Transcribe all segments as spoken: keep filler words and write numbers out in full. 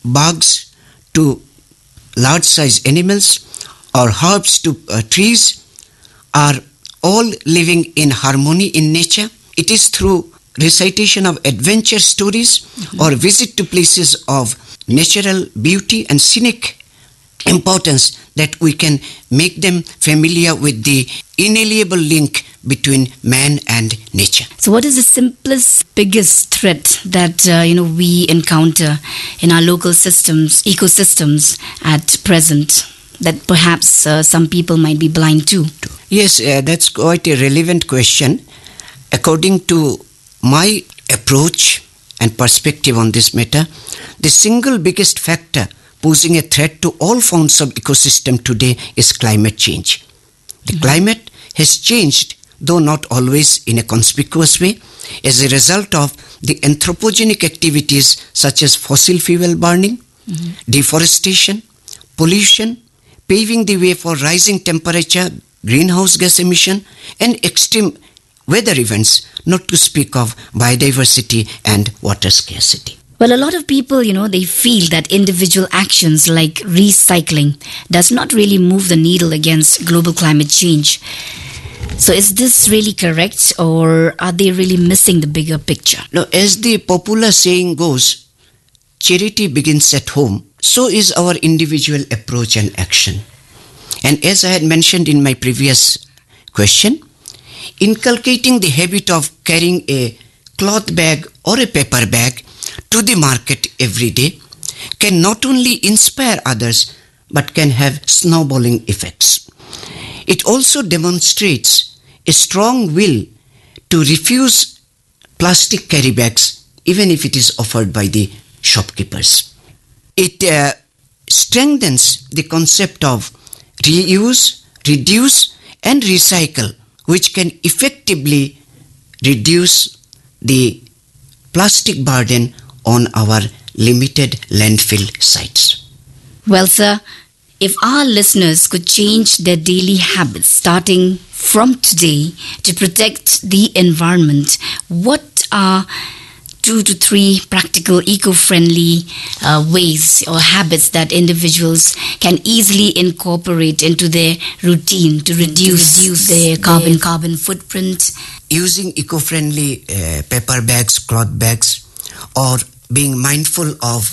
bugs to large size animals or herbs to uh, trees are all living in harmony in nature. It is through recitation of adventure stories mm-hmm. or visit to places of natural beauty and scenic importance that we can make them familiar with the inalienable link between man and nature. So what is the simplest, biggest threat that uh, you know we encounter in our local systems, ecosystems at present that perhaps uh, some people might be blind to? Yes, uh, that's quite a relevant question. According to my approach and perspective on this matter, the single biggest factor posing a threat to all forms of ecosystem today is climate change. The mm-hmm. climate has changed, though not always in a conspicuous way, as a result of the anthropogenic activities such as fossil fuel burning, mm-hmm. deforestation, pollution, paving the way for rising temperature, greenhouse gas emission, and extreme weather events, not to speak of biodiversity and water scarcity. Well, a lot of people, you know, they feel that individual actions like recycling does not really move the needle against global climate change. So is this really correct, or are they really missing the bigger picture? No, as the popular saying goes, charity begins at home. So is our individual approach and action. And as I had mentioned in my previous question, inculcating the habit of carrying a cloth bag or a paper bag to the market every day can not only inspire others but can have snowballing effects. It also demonstrates a strong will to refuse plastic carry bags even if it is offered by the shopkeepers. It uh, strengthens the concept of reuse, reduce and recycle, which can effectively reduce the plastic burden on our limited landfill sites. Well, sir, if our listeners could change their daily habits starting from today to protect the environment, what are two to three practical eco-friendly uh, ways or habits that individuals can easily incorporate into their routine to reduce, to reduce their carbon their carbon footprint? Using eco-friendly uh, paper bags, cloth bags, or being mindful of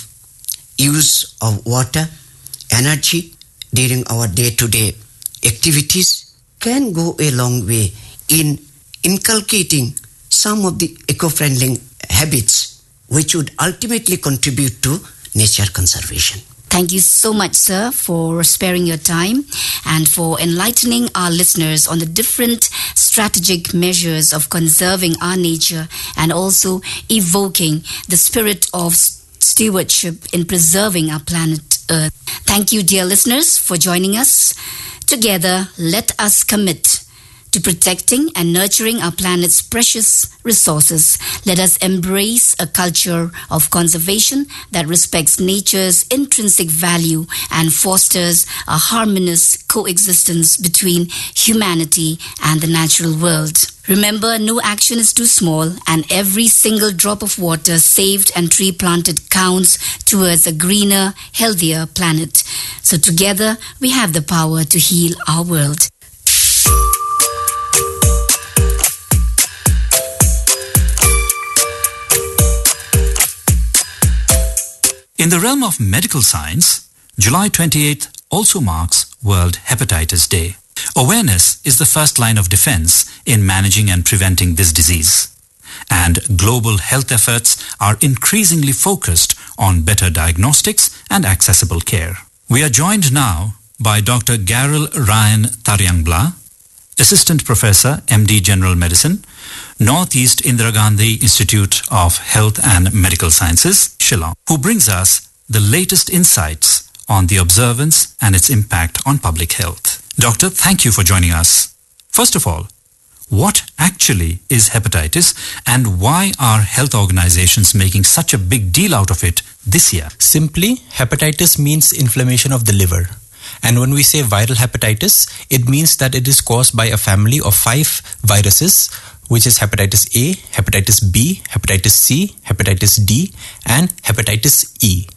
use of water, energy during our day-to-day activities can go a long way in inculcating some of the eco-friendly habits which would ultimately contribute to nature conservation. Thank you so much, sir, for sparing your time and for enlightening our listeners on the different strategic measures of conserving our nature and also evoking the spirit of stewardship in preserving our planet Earth. Thank you, dear listeners, for joining us. Together, let us commit to protecting and nurturing our planet's precious resources. Let us embrace a culture of conservation that respects nature's intrinsic value and fosters a harmonious coexistence between humanity and the natural world. Remember, no action is too small, and every single drop of water saved and tree planted counts towards a greener, healthier planet. So together, we have the power to heal our world. In the realm of medical science, July twenty-eighth also marks World Hepatitis Day. Awareness is the first line of defense in managing and preventing this disease. And global health efforts are increasingly focused on better diagnostics and accessible care. We are joined now by Doctor Garel Ryan Taryangblad, Assistant Professor, M D General Medicine, Northeast Indira Gandhi Institute of Health and Medical Sciences, Shillong, who brings us the latest insights on the observance and its impact on public health. Doctor, thank you for joining us. First of all, what actually is hepatitis and why are health organizations making such a big deal out of it this year? Simply, hepatitis means inflammation of the liver. And when we say viral hepatitis, it means that it is caused by a family of five viruses, which is hepatitis A, hepatitis B, hepatitis C, hepatitis D, and hepatitis E.